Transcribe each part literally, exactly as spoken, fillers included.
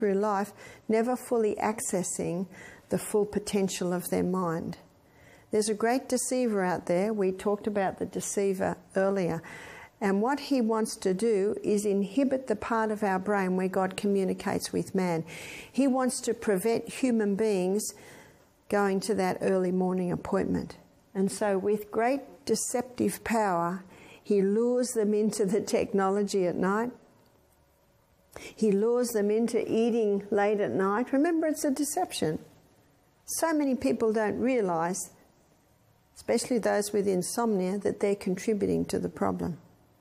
through life never fully accessing the full potential of their mind. There's a great deceiver out there. We talked about the deceiver earlier. And what he wants to do is inhibit the part of our brain where God communicates with man. He wants to prevent human beings going to that early morning appointment. And so with great deceptive power, he lures them into the technology at night. He lures them into eating late at night. Remember, it's a deception. So many people don't realize, especially those with insomnia, that they're contributing to the problem.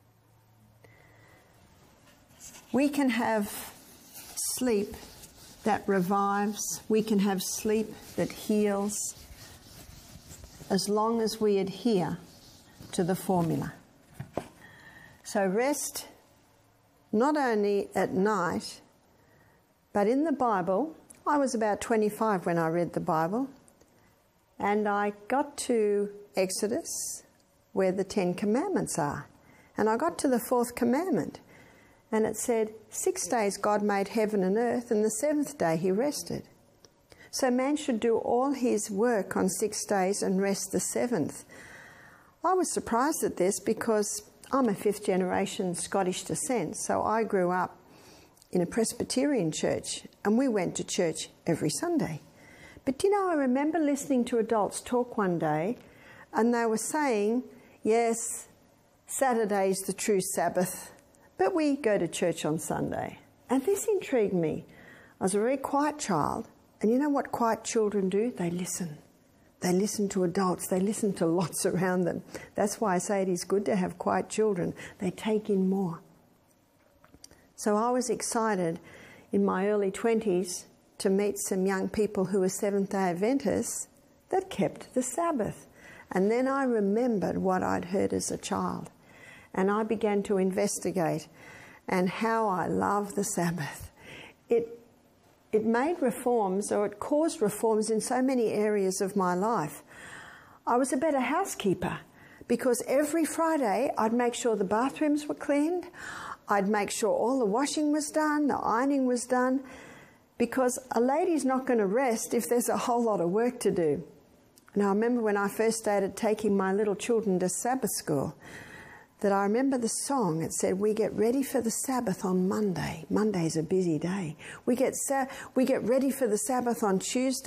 We can have sleep that revives. We can have sleep that heals, as long as we adhere to the formula. So rest not only at night, but in the Bible. I was about twenty-five when I read the Bible, and I got to Exodus, where the Ten Commandments are. And I got to the fourth commandment, and it said, six days God made heaven and earth, and the seventh day he rested. So man should do all his work on six days and rest the seventh. I was surprised at this because I'm a fifth generation Scottish descent, so I grew up in a Presbyterian church, and we went to church every Sunday. But you know, I remember listening to adults talk one day, and they were saying, yes, Saturday's the true Sabbath, but we go to church on Sunday. And this intrigued me. I was a very quiet child, and you know what quiet children do? They listen. They listen to adults. They listen to lots around them. That's why I say it is good to have quiet children. They take in more. So I was excited in my early twenties to meet some young people who were Seventh-day Adventists that kept the Sabbath. And then I remembered what I'd heard as a child. And I began to investigate, and how I love the Sabbath. It It made reforms, or it caused reforms in so many areas of my life. I was a better housekeeper because every Friday I'd make sure the bathrooms were cleaned. I'd make sure all the washing was done, the ironing was done, because a lady's not going to rest if there's a whole lot of work to do. And I remember when I first started taking my little children to Sabbath school, that I remember the song. It said, we get ready for the Sabbath on Monday. Monday's a busy day. We get, sa- we get ready for the Sabbath on Tuesday.